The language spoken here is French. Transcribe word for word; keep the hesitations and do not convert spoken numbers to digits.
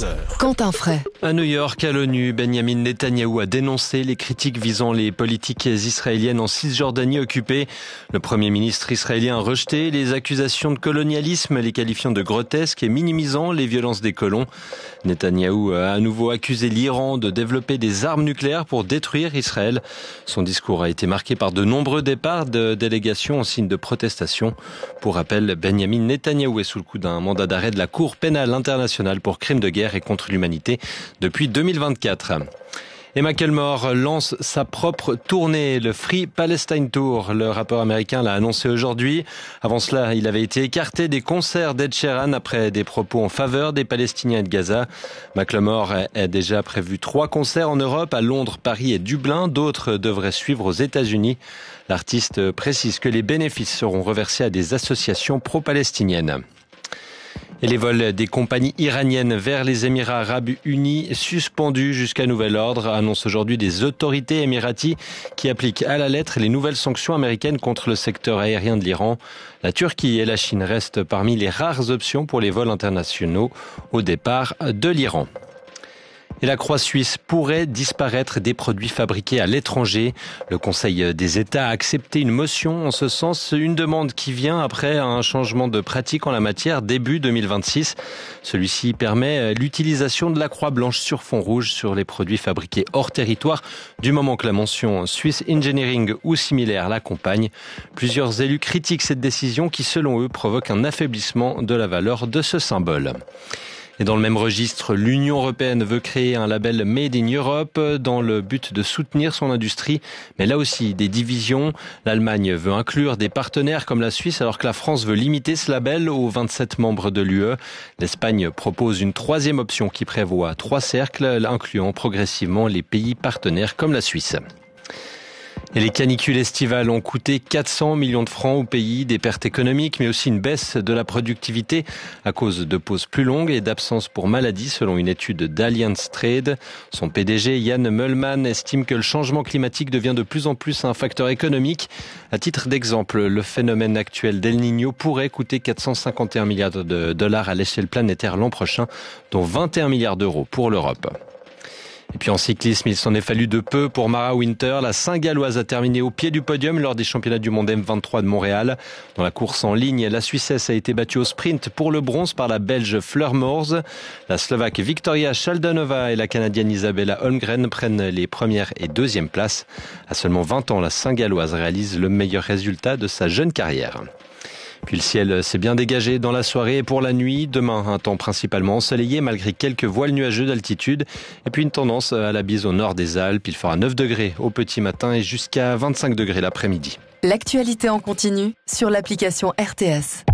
quinze heures. Quentin Fray. À New York, à l'ONU, Benjamin Netanyahou a dénoncé les critiques visant les politiques israéliennes en Cisjordanie occupée. Le Premier ministre israélien a rejeté les accusations de colonialisme, les qualifiant de grotesques et minimisant les violences des colons. Netanyahou a à nouveau accusé l'Iran de développer des armes nucléaires pour détruire Israël. Son discours a été marqué par de nombreux départs de délégations en signe de protestation. Pour rappel, Benjamin Netanyahou est sous le coup d'un mandat d'arrêt de la Cour pénale internationale pour crimes de guerre et contre l'humanité depuis deux mille vingt-quatre. Et Macklemore lance sa propre tournée, le Free Palestine Tour. Le rappeur américain l'a annoncé aujourd'hui. Avant cela, il avait été écarté des concerts d'Ed Sheeran après des propos en faveur des Palestiniens et de Gaza. Macklemore a déjà prévu trois concerts en Europe, à Londres, Paris et Dublin. D'autres devraient suivre aux États-Unis. L'artiste précise que les bénéfices seront reversés à des associations pro-palestiniennes. Et les vols des compagnies iraniennes vers les Émirats arabes unis suspendus jusqu'à nouvel ordre, annoncent aujourd'hui des autorités émiraties qui appliquent à la lettre les nouvelles sanctions américaines contre le secteur aérien de l'Iran. La Turquie et la Chine restent parmi les rares options pour les vols internationaux au départ de l'Iran. Et la croix suisse pourrait disparaître des produits fabriqués à l'étranger. Le Conseil des États a accepté une motion en ce sens, une demande qui vient après un changement de pratique en la matière début deux mille vingt-six. Celui-ci permet l'utilisation de la croix blanche sur fond rouge sur les produits fabriqués hors territoire, du moment que la mention Swiss Engineering ou similaire l'accompagne. Plusieurs élus critiquent cette décision qui, selon eux, provoque un affaiblissement de la valeur de ce symbole. Et dans le même registre, l'Union européenne veut créer un label Made in Europe dans le but de soutenir son industrie. Mais là aussi, des divisions. L'Allemagne veut inclure des partenaires comme la Suisse alors que la France veut limiter ce label aux vingt-sept membres de l'U E. L'Espagne propose une troisième option qui prévoit trois cercles, incluant progressivement les pays partenaires comme la Suisse. Et les canicules estivales ont coûté quatre cents millions de francs au pays, des pertes économiques, mais aussi une baisse de la productivité à cause de pauses plus longues et d'absences pour maladie, selon une étude d'Allianz Trade. Son P D G, Jan Möllmann, estime que le changement climatique devient de plus en plus un facteur économique. À titre d'exemple, le phénomène actuel d'El Niño pourrait coûter quatre cent cinquante et un milliards de dollars à l'échelle planétaire l'an prochain, dont vingt et un milliards d'euros pour l'Europe. Et puis en cyclisme, il s'en est fallu de peu pour Mara Winter. La Saint-Galloise a terminé au pied du podium lors des championnats du monde M vingt-trois de Montréal. Dans la course en ligne, la Suissesse a été battue au sprint pour le bronze par la Belge Fleur Moors. La Slovaque Victoria Šaldanová et la Canadienne Isabella Holmgren prennent les premières et deuxièmes places. À seulement vingt ans, la Saint-Galloise réalise le meilleur résultat de sa jeune carrière. Puis le ciel s'est bien dégagé dans la soirée et pour la nuit. Demain, un temps principalement ensoleillé malgré quelques voiles nuageux d'altitude. Et puis une tendance à la bise au nord des Alpes. Il fera neuf degrés au petit matin et jusqu'à vingt-cinq degrés l'après-midi. L'actualité en continu sur l'application R T S.